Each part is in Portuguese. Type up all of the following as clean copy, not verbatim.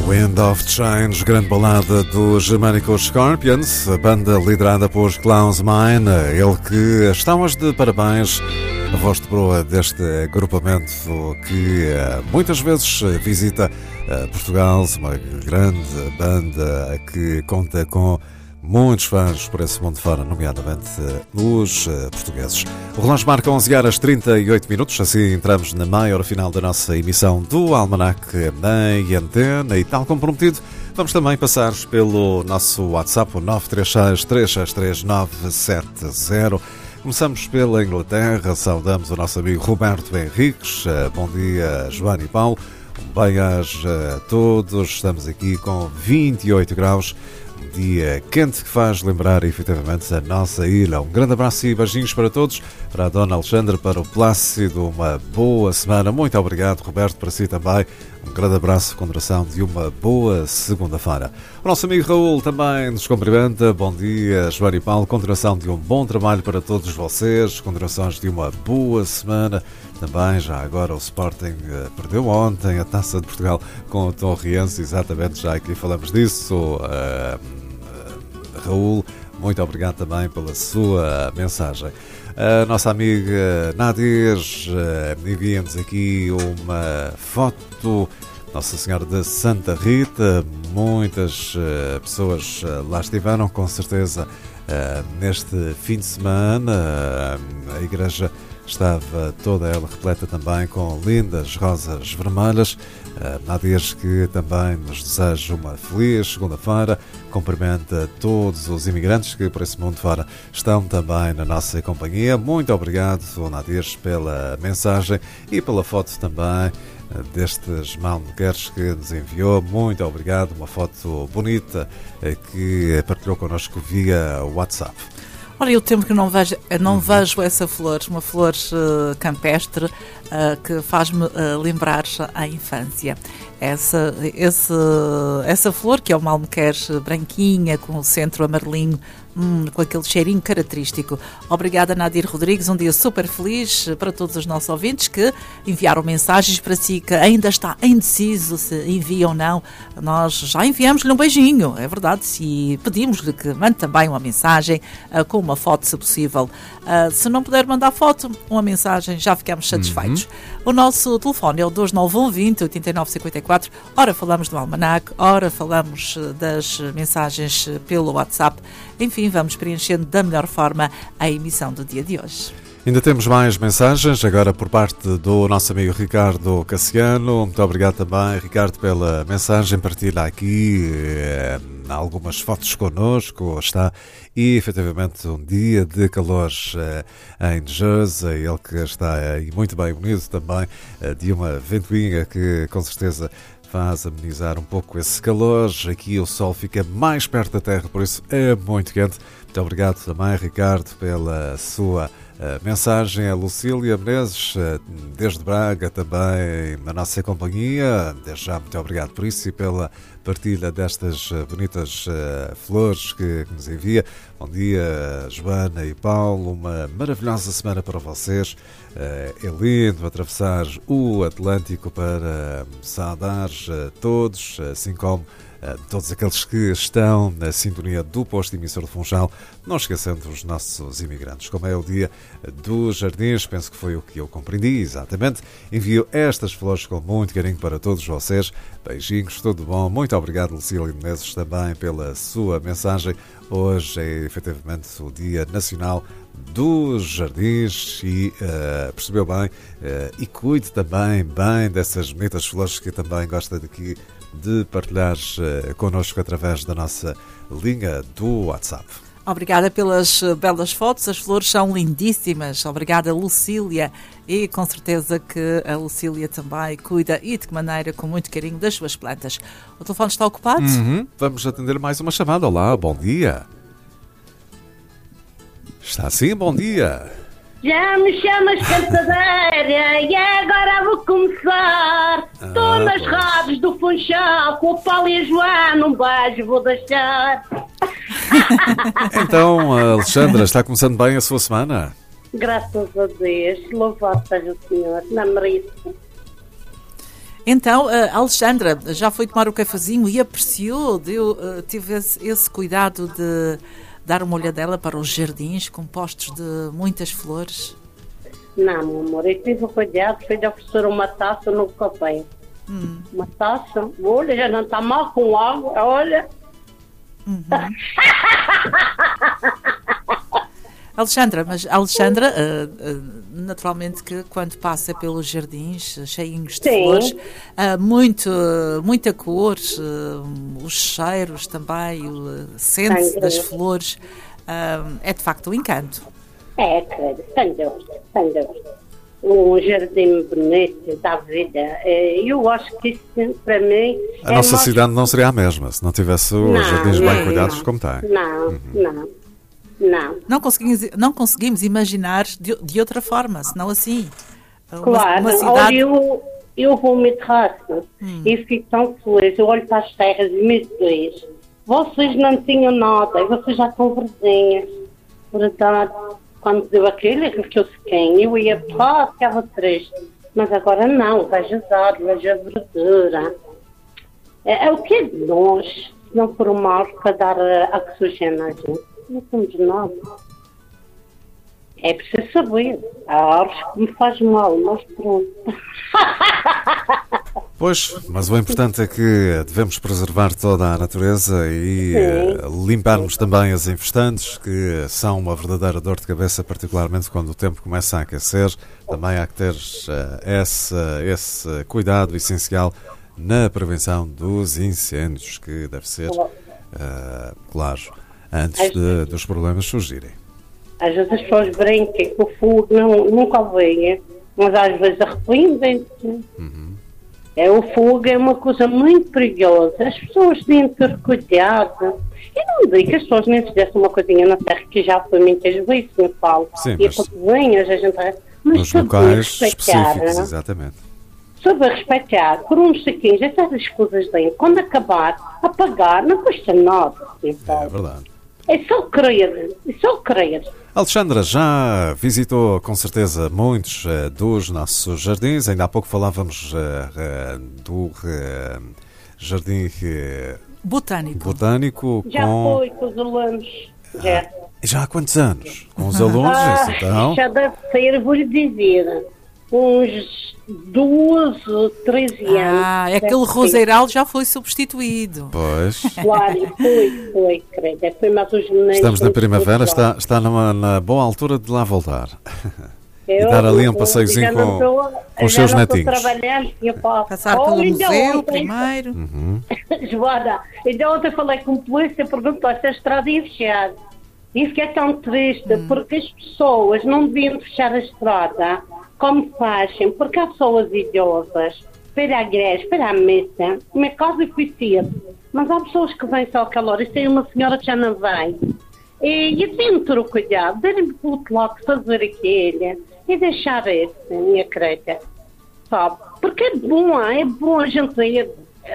Wind of Change, grande balada dos Germânico Scorpions, a banda liderada por Klaus Meine, ele que está hoje de parabéns, a voz de proa deste agrupamento que muitas vezes visita Portugal, uma grande banda que conta com muitos fãs por esse mundo fora, nomeadamente os portugueses. O relógio marca 11h38, assim entramos na meia hora final da nossa emissão do Almanac na Antena e, tal como prometido, vamos também passar pelo nosso WhatsApp, o 936-363-970. Começamos pela Inglaterra, saudamos o nosso amigo Roberto Henriques. Bom dia, Joana e Paulo. Bem-aja a todos. Estamos aqui com 28 graus. Dia quente que faz lembrar efetivamente a nossa ilha. Um grande abraço e beijinhos para todos, para a Dona Alexandra, para o Plácido, uma boa semana. Muito obrigado, Roberto, para si também. Um grande abraço com duração de uma boa segunda-feira. O nosso amigo Raul também nos cumprimenta. Bom dia, Joana e Paulo. Continuação de um bom trabalho para todos vocês. Continuações de uma boa semana. Também, já agora, o Sporting perdeu ontem a Taça de Portugal com o Torriense. Exatamente, já aqui falamos disso. Raul, muito obrigado também pela sua mensagem. A nossa amiga Nadir envia-nos aqui uma foto, Nossa Senhora de Santa Rita. Muitas pessoas lá estiveram, com certeza, neste fim de semana. A igreja estava toda ela repleta também com lindas rosas vermelhas. Nadir, que também nos deseja uma feliz segunda-feira, cumprimenta todos os imigrantes que por esse mundo fora estão também na nossa companhia. Muito obrigado, Nadir, pela mensagem e pela foto também destes malmequeres que nos enviou. Muito obrigado, uma foto bonita que partilhou connosco via WhatsApp. Olha, eu temo que não vejo essa flor, uma flor campestre que faz-me lembrar a infância. Essa flor, que é uma almequer branquinha, com o centro amarelinho, com aquele cheirinho característico. Obrigada, Nadir Rodrigues, um dia super feliz para todos os nossos ouvintes que enviaram mensagens para si, que ainda está indeciso se envia ou não. Nós já enviamos-lhe um beijinho, é verdade, e pedimos-lhe que mande também uma mensagem com uma foto, se possível. Se não puder mandar foto, uma mensagem, já ficamos satisfeitos. O nosso telefone é o 291 20 89 54. Ora falamos do Almanac, ora falamos das mensagens pelo WhatsApp. Enfim, vamos preenchendo da melhor forma a emissão do dia de hoje. Ainda temos mais mensagens, agora por parte do nosso amigo Ricardo Cassiano. Muito obrigado também, Ricardo, pela mensagem. Partilha aqui algumas fotos connosco. Está efetivamente um dia de calor em Jersey. Ele que está aí muito bem unido também de uma ventoinha que com certeza faz amenizar um pouco esse calor. Aqui o sol fica mais perto da terra, por isso é muito quente. Muito obrigado também, Ricardo, pela sua mensagem. A Lucília Menezes, desde Braga, também na nossa companhia. Desde já, muito obrigado por isso e pela partilha destas bonitas flores que nos envia. Bom dia, Joana e Paulo. Uma maravilhosa semana para vocês. É lindo atravessar o Atlântico para saudar todos, assim como todos aqueles que estão na sintonia do posto emissor de Funchal, não esquecendo os nossos imigrantes. Como é o dia dos jardins, penso que foi o que eu compreendi, exatamente. Envio estas flores com muito carinho para todos vocês. Beijinhos, tudo bom. Muito obrigado, Lucília Menezes, também pela sua mensagem. Hoje é efetivamente o Dia Nacional dos Jardins e percebeu bem e cuide também bem dessas bonitas flores que também gosta de partilhar connosco através da nossa linha do WhatsApp. Obrigada pelas belas fotos, as flores são lindíssimas. Obrigada, Lucília, e com certeza que a Lucília também cuida e de que maneira, com muito carinho, das suas plantas. O telefone está ocupado? Vamos atender mais uma chamada. Olá, bom dia. Está sim, bom dia. Já me chamas cantadeira e agora vou começar. Estou nas rádios do Funchal com o Paulo e a Joana, um beijo vou deixar. Então, Alexandra, está começando bem a sua semana? Graças a Deus, louvado seja o Senhor, na merece. Então, Alexandra, já foi tomar o cafezinho e apreciou, teve esse cuidado de dar uma olhadela para os jardins compostos de muitas flores? Não, meu amor, eu tive o cuidado, foi de oferecer uma taça no café. Uma taça, olha, já não está mal com água, olha. Alexandra, naturalmente que quando passa pelos jardins cheios de flores, muita cor, os cheiros também, sente das flores, é de facto um encanto. É, credo, sem dúvida. Um jardim bonito da vida. Eu acho que isso, para mim... A nossa cidade não seria a mesma se não tivesse os jardins bem cuidados como tem. Não. Não conseguimos imaginar de outra forma, senão assim. Claro, uma cidade... eu vou me terraço e fico tão feliz. Eu olho para as terras e me diz: vocês não tinham nada e vocês já estão vizinhas. Verdade. Quando deu aquele que eu sequei, eu ia ficava triste. Mas agora não, vejo as árvores, vejo a verdura. É o que é de nós, se não for uma árvore para dar oxigênio à gente? Não somos nada. É preciso saber. Há árvores que me faz mal, mas pronto. Pois, mas o importante é que devemos preservar toda a natureza e limparmos também as infestantes, que são uma verdadeira dor de cabeça, particularmente quando o tempo começa a aquecer. Também há que ter esse cuidado essencial na prevenção dos incêndios, que deve ser, claro, antes dos problemas surgirem. Às vezes as pessoas brincam que o fogo nunca vem, mas às vezes arrependem-se. O fogo é uma coisa muito perigosa. As pessoas têm que ter cuidado. Eu não digo que as pessoas nem fizessem uma coisinha na terra, que já foi muitas vezes, me falo. Sim, e para cozinhas, a gente... Mas nos locais específicos, exatamente. Saber respeitar, por uns saquinhos, essas coisas dentro. Quando acabar, apagar, não custa nada. É verdade. É só querer. Alexandra, já visitou com certeza muitos dos nossos jardins. Ainda há pouco falávamos do jardim botânico. Já foi com os alunos. Já há quantos anos? Com os alunos, então? Já deve ser, vou-lhe dizer, uns 12, 13 anos. Aquele roseiral já foi substituído. Pois. Claro, foi, credo. Foi mais os meninos. Estamos na primavera, está na boa altura de lá voltar. E dar ali um passeiozinho com os seus netinhos. Passar pelo museu primeiro. Joana, então ontem falei com o polícia e perguntou se a estrada ia fechar. Isso que é tão triste, porque as pessoas não deviam fechar a estrada como fazem, porque há pessoas idosas para a igreja, para a missa. Minha casa foi cedo, mas há pessoas que vêm só àquela hora. E tem uma senhora que já não vem. E eu tenho ter o cuidado, darem-me pelo outro lado, fazer aquele e deixar esse, minha querida, sabe? Porque é bom a gente ir.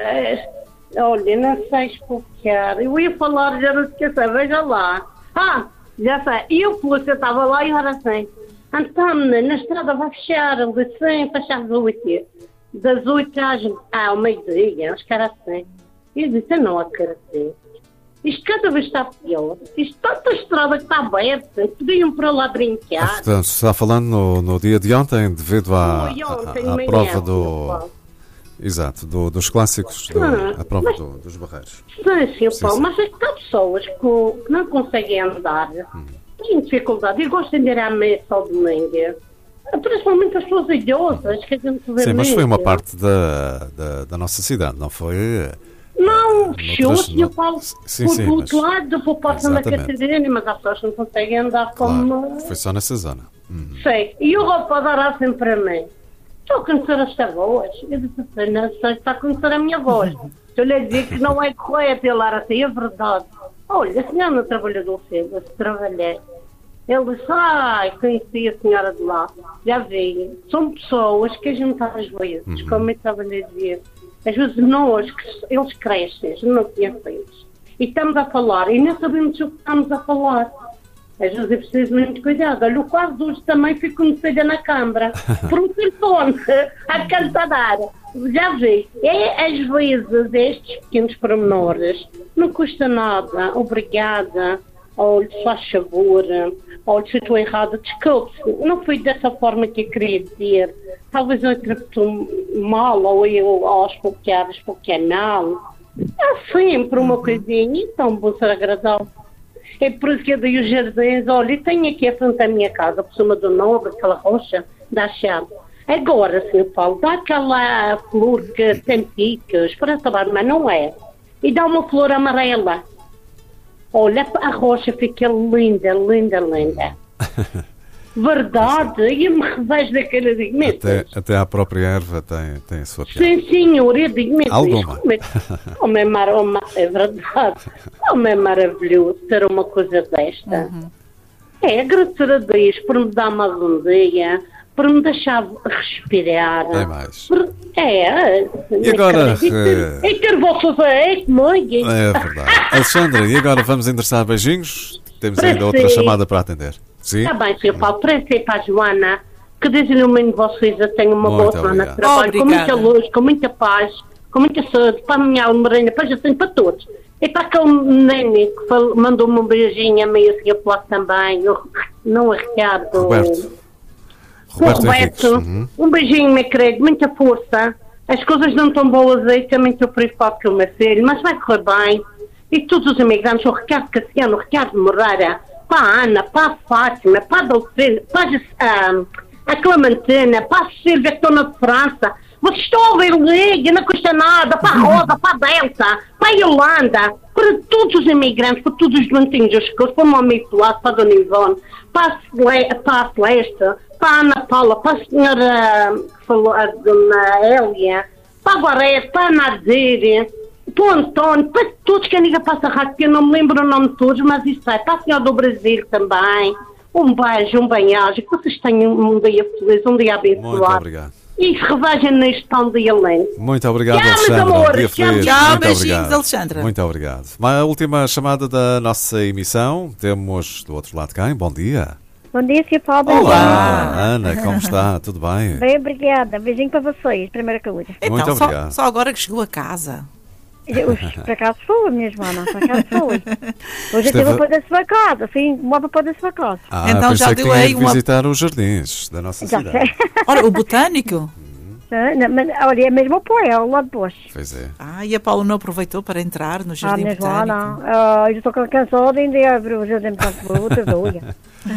Olha, não sei explicar. Eu ia falar, já não esqueci, veja lá. Já sei. E o polícia estava lá e era assim: Antônio, na estrada vai fechar, ele disse sim, fechar às 8. Das 8 ao meio-dia, acho que era assim. E eu disse: eu não acredito. Isto cada vez está pior. Isto tanta estrada que está aberta, podiam para lá brincar. Portanto, está falando no dia de ontem, devido à prova dos clássicos, a prova dos barreiros. Sim, Paulo, mas é que há pessoas que não conseguem andar, têm dificuldade, e gostam de ir à missa ao domingo. Principalmente as pessoas idosas, que a gente vê. Sim, mas foi uma parte da nossa cidade, não foi? Não, fechou-se, eu falo por outro lado, por passar na Exatamente. Catarina, mas as pessoas não conseguem andar como... Claro, foi só nessa zona. Sei, e o rapaz era assim para mim: estou a conhecer esta voz? Eu disse assim: não sei se está a conhecer a minha voz. Eu lhe digo que não é correto. Ele era assim: é verdade. Olha, a senhora não trabalhou do cedo, eu trabalhei. Ele disse: conheci a senhora de lá, já vi. São pessoas que a gente às vezes, como eu estava a dizer, às vezes nós, eles crescem, não conhecemos. E estamos a falar, e não sabemos o que estamos a falar. Às vezes é preciso muito cuidado. Olha, o caso de hoje também fui conhecida na Câmara por um telefone a cantar. Já vi. Às vezes, estes pequenos pormenores não custa nada. Obrigada. Olha, se faz favor. Olha, se estou errada, desculpe-se. Não foi dessa forma que eu queria dizer. Talvez eu interpretou mal ou eu ao espoquear mal. Há sempre uma coisinha. Então, vou ser agradável. É por isso que eu dei os jardins. Olha, eu tenho aqui a frente da minha casa, por cima do nobre, aquela rocha, dá chave. Agora, Sr. Paulo, dá aquela flor que tem picos, parece trabalho, mas não é. E dá uma flor amarela. Olha, a rocha fica linda, linda, linda. Verdade, eu me revejo daquele digo, até a própria erva tem a sua piada. Sim, senhor, eu digo mesmo. Alguma? É verdade. É maravilhoso ter uma coisa desta. É agradecer a Deus por me dar mais um dia, por me deixar respirar. É mais. E agora? E ter vocês aí comigo. É verdade. Alexandra, e agora vamos endereçar beijinhos? Temos ainda outra chamada para atender. Sim? Está bem, Sr. Paulo. Para si e para a Joana, que desde o meio de vocês eu tenho uma boa semana de trabalho, com muita luz, com muita paz, com muita saúde, para a minha alma, para já tenho para todos. E para aquele menino que mandou-me um beijinho a meio assim, eu posso também, não é Ricardo. Roberto. Um beijinho, meu querido, muita força. As coisas não estão boas aí, também estou preocupado com o meu filho, mas vai correr bem. E todos os imigrantes, o Ricardo Cassiano, o Ricardo Moreira, para a Ana, para a Fátima, para a Dolcina, para a Clementina, para a Silvia que estão na França. Vocês estão a ouvir, liga, não custa nada, para a Rosa, para a Delta, para a Yolanda, para todos os imigrantes, para todos os doentinhos dos cursos, para o meu amigo Pilato, para a Dona Ivone, para a Celeste, para a Ana Paula, para a senhora que falou, a Dona Hélia, para a Guarete, para a Nadir, para o António, para todos que a Niga passa rápido, que eu não me lembro o nome de todos, mas isso é, para a senhora do Brasil também. Um beijo, um bem-aja, que vocês tenham um dia feliz, um dia abençoado. Muito obrigado. E se revejem neste pão de além. Muito obrigado, tchau, Alexandra. Amor, um dia feliz. Tchau, muito beijinhos, obrigado. Alexandra. Muito obrigado. Uma última chamada da nossa emissão. Temos do outro lado quem? Bom dia. Bom dia, Sr. Paulo. Olá, Ana, como está? Tudo bem? Bem, obrigada. Beijinho para vocês, primeira coisa. Então, Muito obrigado. só agora que chegou a casa. Por acaso foi, minha Joana, por acaso foi. Hoje eu vou para a sua casa, fui para a sua casa. Então pensei já que deu tinha aí ido visitar os jardins da nossa Já cidade. sei. Ora, o botânico? Não, mas, olha, é mesmo apoio, ao lado de baixo. Pois é. E a Paula não aproveitou para entrar no Jardim minha Botânico? Joana, eu estou cansada ainda a abrir o Jardim Botânico, outra doida.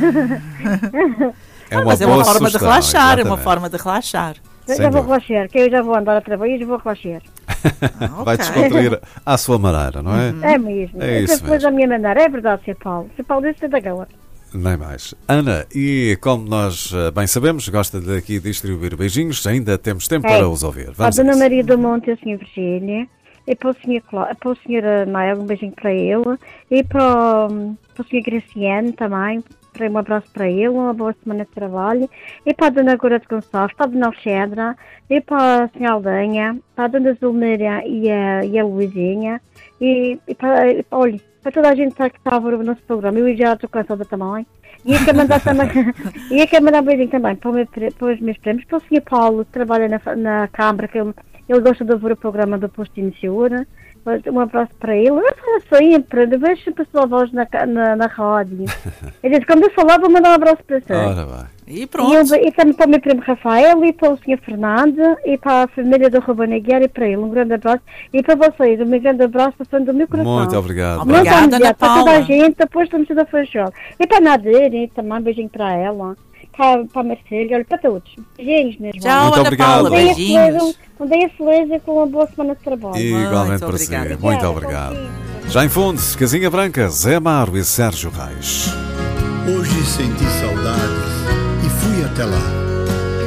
Mas é uma forma de relaxar, exatamente. é uma forma de relaxar. Eu Sem já vou dúvida. relaxar, que eu já vou andar outra vez e vou relaxar. Vai descontrair à sua maneira, não é? É mesmo. É isso Depois mesmo. a minha maneira, é verdade, Sr. Paulo. Sr. Paulo disse da agora. Nem mais. Ana, e como nós bem sabemos, gosta de aqui distribuir beijinhos, ainda temos tempo para os ouvir. A Vamos a Dona isso. Maria do Monte e a Sra. Virgínia, e para o Sr. Mael, um beijinho para ele, e para o Sr. Graciano também, para um abraço para ele, uma boa semana de trabalho, e para a Dona Gora de Gonçalves, para a Dona Alexandra, e para a Sra. Aldanha, para a Dona Zulmeira e a Luizinha, e para, olha, para toda a gente que está a ver o nosso programa, eu já estou cansada também. E eu quero mandar também, e eu quero mandar um beijinho também para os meus prêmios, para o Sr. Paulo, que trabalha na Câmara, que ele gosta de ouvir o programa do Posto Iniciura. Um abraço para ele. Eu falo sempre, eu vejo sempre a sua voz na rádio. Eu disse, quando eu falar, vou mandar um abraço para você. Ora bem. E pronto. E também para o meu primo Rafael, e para o Sr. Fernando, e para a família do Ruben Aguiar, e para ele. Um grande abraço. E para vocês, um grande abraço do fundo do meu coração. Muito obrigado. Obrigada, Não Ana para toda a Paula. gente, depois estamos toda a fechar. E para a Nadir, e também um beijinho para ela. Para a Marcelo, olha, para todos. Beijinhos, mesmo. Tchau, Muito Ana obrigado. Paula, beijinhos. Um dia feliz e com uma boa semana de trabalho. Igualmente para obrigada. si. Muito obrigado. Já em fundo, Casinha Branca, Zé Amaro e Sérgio Reis. Hoje senti saudades e fui até lá.